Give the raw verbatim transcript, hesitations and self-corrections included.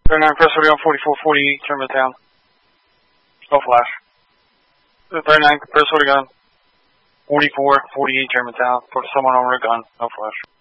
thirty-nine, press forty on forty-four forty-eight, Germantown. No flash. thirty-nine, press forty gun. forty-four forty-eight, Germantown. Put someone over a gun. No flash.